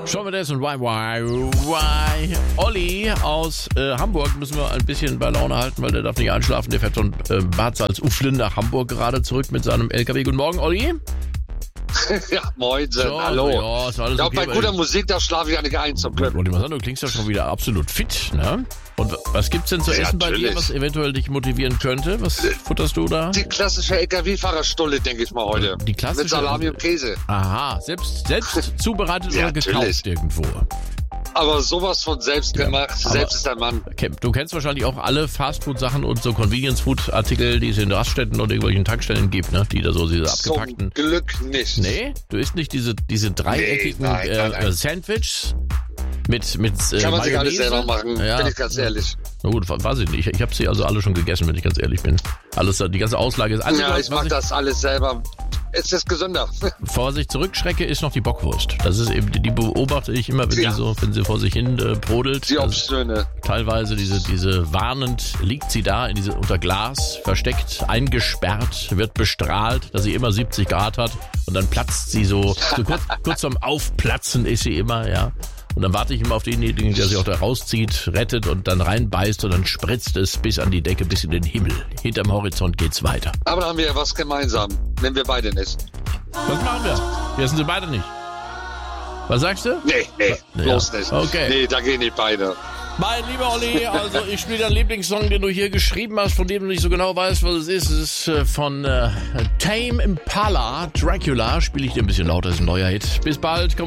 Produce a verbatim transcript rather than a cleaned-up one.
Sean Mendes und Why, Why, Why. Olli aus äh, Hamburg müssen wir ein bisschen bei Laune halten, weil der darf nicht einschlafen. Der fährt von äh, Bad Salzuflen nach Hamburg gerade zurück mit seinem L K W. Guten Morgen, Olli. Ja, moin, So, hallo. Ja, ist alles Ja, okay bei guter Musik, da schlafe ich ja nicht ein zum Glück. Wollte ich mal sagen, du klingst ja schon wieder absolut fit, ne? Und was gibt's denn zu Ja, essen bei dir, natürlich. was eventuell dich motivieren könnte? Was futterst du da? Die klassische L K W-Fahrerstulle, denke ich mal heute. Die klassische- Mit Salami und Käse. Aha, selbst, selbst zubereitet Ja, oder gekauft natürlich. irgendwo? Aber sowas von selbst gemacht. aber- Selbst ist ein Mann. Okay, du kennst wahrscheinlich auch alle Fastfood-Sachen und so Convenience-Food-Artikel, die es in Raststätten und irgendwelchen Tankstellen gibt, ne? Die da so diese abgepackten... Zum Glück nicht. Nee, du isst nicht diese, diese dreieckigen Nee, nein, äh, nein, nein. äh, Sandwiches mit, mit äh, Kann man sich alles Mayonnaise? selber machen, Ja. bin ich ganz ehrlich. Na gut, weiß ich nicht. Ich, ich habe sie also alle schon gegessen, wenn ich ganz ehrlich bin. Alles, die ganze Auslage ist... Also, Ja, was ich mag ich das alles selber. Es ist gesünder. vor sich zurückschrecke, ist noch die Bockwurst. Das ist eben, die, die beobachte ich immer, wenn Ja. sie so, wenn sie vor sich hin äh, brodelt. Die Das- Obstschöne. Teilweise diese, diese warnend liegt sie da in diese, unter Glas, versteckt, eingesperrt, wird bestrahlt, dass sie immer siebzig Grad hat und dann platzt sie so, so kurz, kurz vorm Aufplatzen ist sie immer, ja. Und dann warte ich immer auf denjenigen, der sie auch da rauszieht, rettet und dann reinbeißt und dann spritzt es bis an die Decke, bis in den Himmel. Hinterm Horizont geht's weiter. Aber da haben wir ja was gemeinsam, wenn wir beide nicht. Was machen wir? Wir essen sie beide nicht. Was sagst du? Nee, nee, Ja. bloß nicht. Okay. Nee, da gehen nicht beide. Mein lieber Olli, also ich spiele deinen Lieblingssong, den du hier geschrieben hast, von dem du nicht so genau weißt, was es ist. Es ist äh, von äh, Tame Impala, Dracula. Spiele ich dir ein bisschen lauter, ist ein neuer Hit. Bis bald, komm.